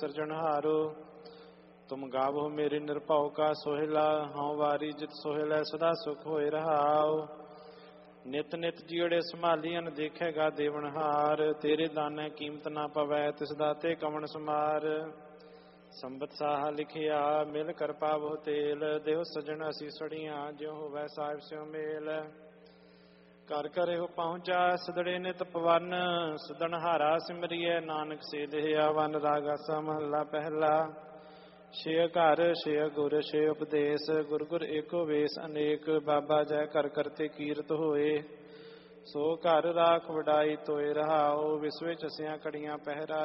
ਸਿਰਜਣਹਾਰੋ ਤੁਮ ਗਾਵੋ ਮੇਰੇ ਨਿਰਭਉ ਕਾ ਸੋਹਿਲਾ ਹਉ ਵਾਰੀ ਜਿਤ ਸੋਹਿਲੈ ਸਦਾ ਸੁਖ ਹੋਏ ਰਹਾਉ ਨਿਤ ਨਿਤ ਜੀੜੇ ਸੰਭਾਲੀਆਂ ਦੇਖੇਗਾ ਦੇਵਨਹਾਰ ਤੇਰੇ ਦਾਨੇ ਕੀਮਤ ਨਾ ਪਵੈ ਤਿਸ ਦਾਤੇ ਕਵਣ ਸਮਾਰ ਸੰਬਤ ਸਾਹਾ ਲਿਖਿਆ ਮਿਲ ਕਰ ਪਾਵੋ ਤੇਲ ਦੇਹੁ ਸਜਣ ਅਸੀਂ ਸੜੀਆਂ ਜਿਉ ਹੋਵੈ ਸਾਹਿਬ ਸਿਉ ਮੇਲ ਕਰ ਕਰਿਓ ਪਹੁੰਚਾ ਸਦੜੇ ਨਿਤ ਪਵਨ ਸਦਨਹਾਰਾ ਸਿਮਰਿਐ ਨਾਨਕ ਸੇ ਦੇਹਿਆ ਵਨ ਰਾਗਾਸਾ ਮਹੱਲਾ ਪਹਿਲਾ ਛੇ ਘਰ ਛੇ ਗੁਰ ਛੇ ਉਪਦੇਸ਼ ਗੁਰ ਗੁਰ ਏਕੋ ਵੇਸ ਅਨੇਕ ਬਾਬਾ ਜੈ ਕਰ ਕਰਤੇ ਕੀਰਤ ਹੋਏ ਸੋ ਘਰ ਰਾਖ ਵਡਾਈ ਤੋਏ ਰਹਾਓ ਵਿਸ ਵਿੱਚ ਅਸਿਆਂ ਘੜੀਆਂ ਪਹਿਰਾ